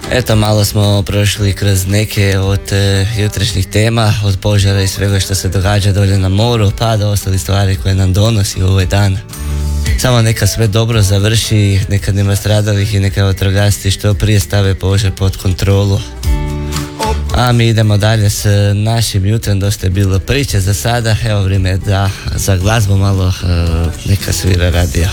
Eto, malo smo prošli kroz neke od jutrašnjih tema, od požara i svega što se događa dolje na moru, pa do ostalih stvari koje nam donosi ovaj dan. Samo neka sve dobro završi, neka nema stradalih i neka vatrogasci što prije stave požar pod kontrolu. A mi idemo dalje s našim jutrom, dosta je bilo priče za sada, evo vrijeme da za glazbu malo neka svira radio.